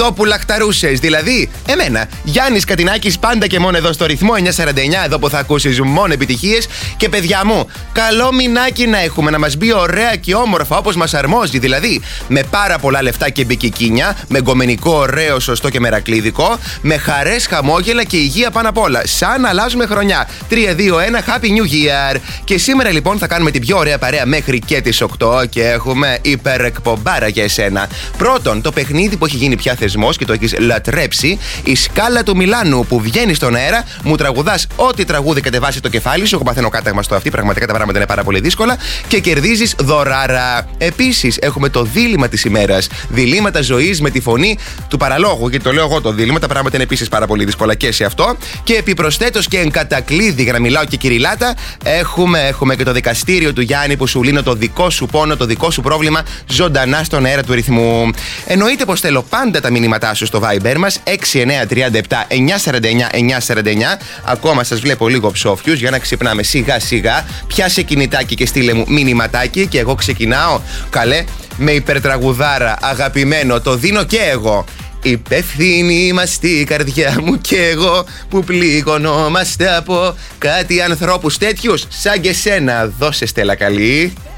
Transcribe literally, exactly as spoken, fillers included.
αυτό που λαχταρούσες. Δηλαδή, εμένα, Γιάννης Κατινάκης, πάντα και μόνο εδώ στο ρυθμό εννιακόσια σαράντα εννιά, εδώ που θα ακούσεις μόνο επιτυχίες. Και παιδιά μου, καλό μηνάκι να έχουμε, να μας μπει ωραία και όμορφα όπως μας αρμόζει. Δηλαδή, με πάρα πολλά λεφτά και μπικικίνια, με γκομενικό ωραίο, σωστό και μερακλίδικο, με χαρές, χαμόγελα και υγεία πάνω απ' όλα. Σαν να αλλάζουμε χρονιά. τρία, δύο, ένα, Happy New Year! Και σήμερα λοιπόν θα κάνουμε την πιο ωραία παρέα μέχρι και τις οκτώ και έχουμε υπερεκπομπάρα για εσένα. Πρώτον, το παιχνίδι που έχει γίνει πια θεσμός και το έχεις λατρέψει, η σκάλα του Μιλάνου που βγαίνει στον αέρα, μου τραγουδάς ό,τι τραγούδι κατεβάσει το κεφάλι σου. Εγώ παθαίνω κάταγμα στο αυτή, πραγματικά τα πράγματα είναι πάρα πολύ δύσκολα και κερδίζεις δωράρα. Επίσης, έχουμε το δίλημμα της ημέρας. Διλήμματα ζωής με τη φωνή του παραλόγου. Γιατί το λέω εγώ το δίλημμα, τα πράγματα είναι επίσης πάρα πολύ δύσκολα και σε αυτό. Και επιπροσθέτως και εν κατακλείδη, για να μιλάω και κυριλάτα, έχουμε, έχουμε και το δικαστήριο του Γιάννη που σου λύνω το δικό σου πόνο, το δικό σου πρόβλημα ζωντανά στον αέρα του ρυθμού. Εννοείται πως θέλω πάντα τα μηνύματά σου στο Viber μας έξι εννιά τρία επτά εννιακόσια σαράντα εννιά εννιακόσια σαράντα εννιά. Ακόμα σας βλέπω λίγο ψόφιους για να ξυπνάμε σιγά σιγά. Πιάσε κινητάκι και στείλε μου μηνυματάκι και εγώ ξεκινάω. Καλέ, με υπερτραγουδάρα, αγαπημένο, το δίνω και εγώ. Υπεύθυνοι είμαστε η καρδιά μου και εγώ που πληγωνόμαστε από κάτι ανθρώπους τέτοιους σαν και σένα. Δώσε Στέλλα καλή.